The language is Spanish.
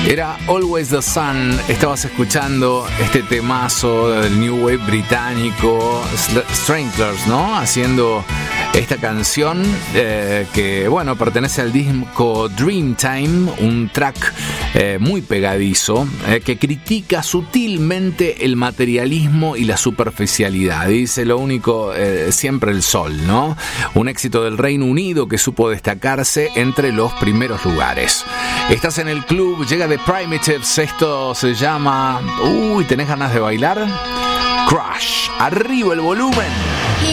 Era Always the Sun. Estabas escuchando este temazo del New Wave británico, Stranglers, ¿no? Haciendo esta canción que, bueno, pertenece al disco Dreamtime, un track muy pegadizo que critica sutilmente el materialismo y la superficialidad. Dice lo único, siempre el sol, ¿no? Un éxito del Reino Unido que supo destacarse entre los primeros lugares. Estás en el club, llega The Primitives, esto se llama... ¿tenés ganas de bailar? Crush, arriba el volumen.